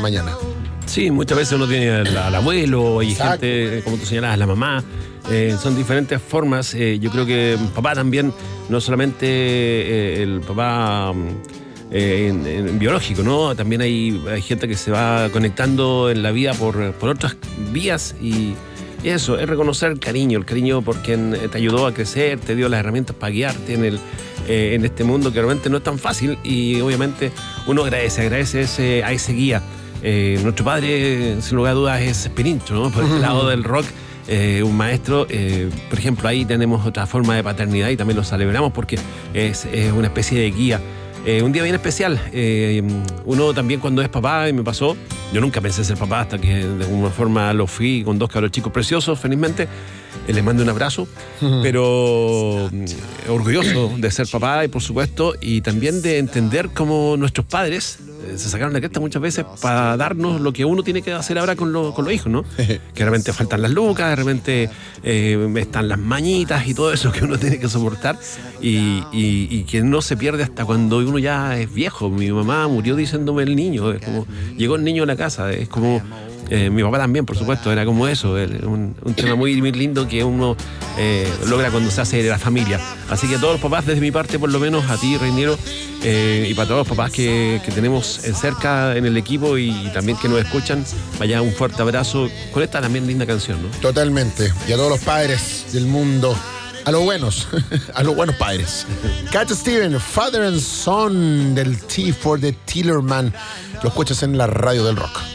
mañana. Sí, muchas veces uno tiene al abuelo y Exacto. gente, como tú señalabas, la mamá. Son diferentes formas. Yo creo que papá también, no solamente el papá en biológico, ¿no? También hay gente que se va conectando en la vida por otras vías y eso, es reconocer el cariño por quien te ayudó a crecer, te dio las herramientas para guiarte en este mundo que realmente no es tan fácil y obviamente uno agradece a ese guía. Nuestro padre, sin lugar a dudas, es Pirincho, ¿no? Por el lado del rock, un maestro. Por ejemplo, ahí tenemos otra forma de paternidad y también lo celebramos porque es una especie de guía. Un día bien especial. Uno también cuando es papá, y me pasó, yo nunca pensé ser papá hasta que de alguna forma lo fui con 2 cabros chicos preciosos, felizmente. Les mando un abrazo, pero orgulloso de ser papá y por supuesto, y también de entender cómo nuestros padres se sacaron la cresta muchas veces para darnos lo que uno tiene que hacer ahora con los hijos, ¿no? Que de repente faltan las lucas, de repente están las mañitas y todo eso que uno tiene que soportar y que no se pierde hasta cuando uno ya es viejo. Mi mamá murió diciéndome el niño, es como, llegó el niño a la casa, es como... mi papá también, por supuesto, era como eso, un tema muy, muy lindo que uno logra cuando se hace de la familia. Así que a todos los papás, desde mi parte, por lo menos, a ti, Reiniero, y para todos los papás que tenemos cerca en el equipo y también que nos escuchan, vaya un fuerte abrazo con esta también linda canción, ¿no? Totalmente. Y a todos los padres del mundo, a los buenos padres. Cat Steven, Father and Son del T for the Tillerman. Lo escuchas en la radio del rock.